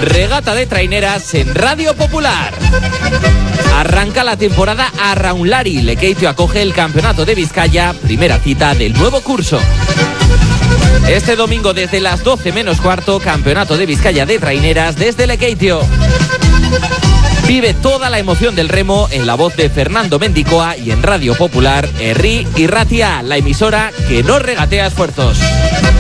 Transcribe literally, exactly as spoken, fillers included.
Regata de traineras en Radio Popular. Arranca la temporada a Raunlari. Lekeitio acoge el Campeonato de Vizcaya, primera cita del nuevo curso. Este domingo desde las doce menos cuarto, Campeonato de Vizcaya de traineras desde Lekeitio. Vive toda la emoción del remo en la voz de Fernando Mendicoa y en Radio Popular, Herri y Ratia, la emisora que no regatea esfuerzos.